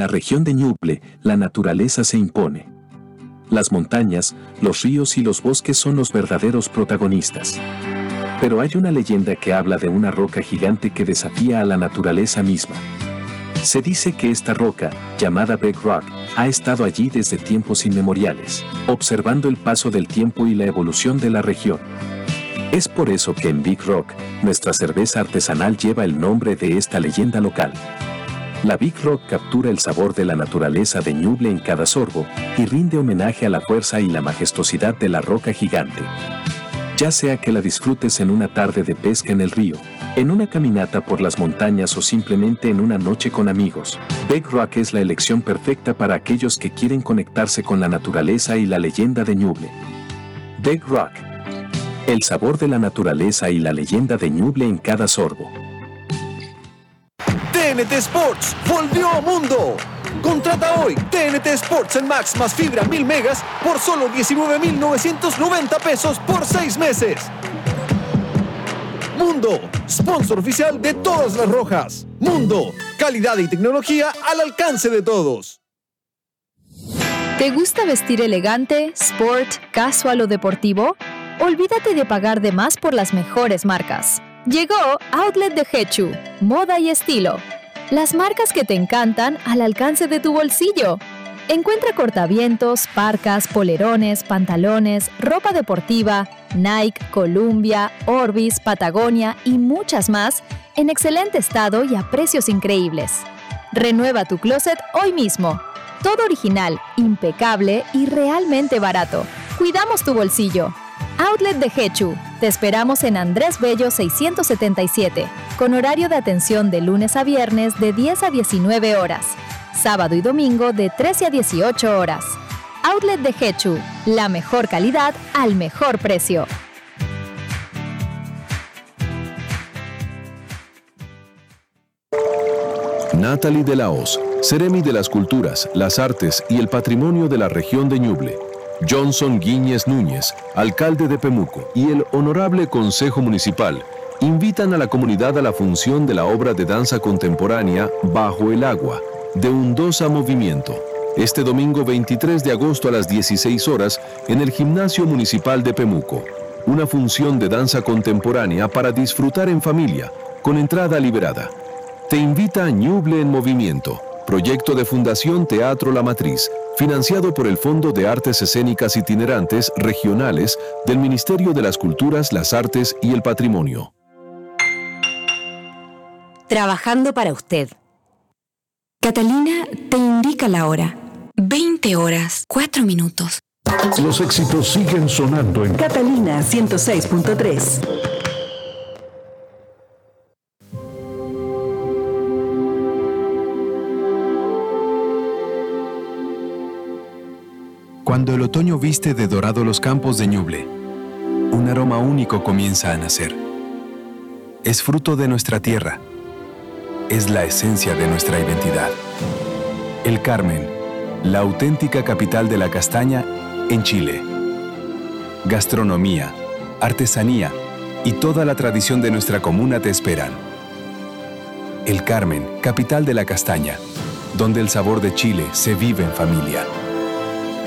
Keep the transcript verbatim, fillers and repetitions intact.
la región de Ñuble, la naturaleza se impone. Las montañas, los ríos y los bosques son los verdaderos protagonistas. Pero hay una leyenda que habla de una roca gigante que desafía a la naturaleza misma. Se dice que esta roca, llamada Big Rock, ha estado allí desde tiempos inmemoriales, observando el paso del tiempo y la evolución de la región. Es por eso que en Big Rock, nuestra cerveza artesanal lleva el nombre de esta leyenda local. La Big Rock captura el sabor de la naturaleza de Ñuble en cada sorbo y rinde homenaje a la fuerza y la majestuosidad de la roca gigante. Ya sea que la disfrutes en una tarde de pesca en el río, en una caminata por las montañas o simplemente en una noche con amigos, Big Rock es la elección perfecta para aquellos que quieren conectarse con la naturaleza y la leyenda de Ñuble. Big Rock. El sabor de la naturaleza y la leyenda de Ñuble en cada sorbo. T N T Sports volvió a Mundo. Contrata hoy T N T Sports en Max más fibra mil megas por solo diecinueve mil novecientos noventa pesos por seis meses. Mundo, sponsor oficial de todas las rojas. Mundo, calidad y tecnología al alcance de todos. ¿Te gusta vestir elegante, sport, casual o deportivo? Olvídate de pagar de más por las mejores marcas. Llegó Outlet de Hechu, moda y estilo. Las marcas que te encantan al alcance de tu bolsillo. Encuentra cortavientos, parcas, polerones, pantalones, ropa deportiva, Nike, Columbia, Orbis, Patagonia y muchas más en excelente estado y a precios increíbles. Renueva tu closet hoy mismo. Todo original, impecable y realmente barato. Cuidamos tu bolsillo. Outlet de Hechu. Te esperamos en Andrés Bello seiscientos setenta y siete, con horario de atención de lunes a viernes de diez a diecinueve horas. Sábado y domingo de trece a dieciocho horas. Outlet de Hechu, la mejor calidad al mejor precio. Natalie de la Hoz, Seremi de las Culturas, las Artes y el Patrimonio de la región de Ñuble. Johnson Guíñez Núñez, alcalde de Pemuco, y el Honorable Consejo Municipal invitan a la comunidad a la función de la obra de danza contemporánea Bajo el Agua, de Undosa Movimiento, este domingo veintitrés de agosto a las dieciséis horas en el Gimnasio Municipal de Pemuco. Una función de danza contemporánea para disfrutar en familia, con entrada liberada. Te invita a Ñuble en Movimiento, proyecto de Fundación Teatro La Matriz, financiado por el Fondo de Artes Escénicas Itinerantes Regionales del Ministerio de las Culturas, las Artes y el Patrimonio. Trabajando para usted. Catalina te indica la hora. veinte horas, cuatro minutos. Los éxitos siguen sonando en Catalina ciento seis punto tres. Cuando el otoño viste de dorado los campos de Ñuble, un aroma único comienza a nacer. Es fruto de nuestra tierra. Es la esencia de nuestra identidad. El Carmen, la auténtica capital de la castaña en Chile. Gastronomía, artesanía y toda la tradición de nuestra comuna te esperan. El Carmen, capital de la castaña, donde el sabor de Chile se vive en familia.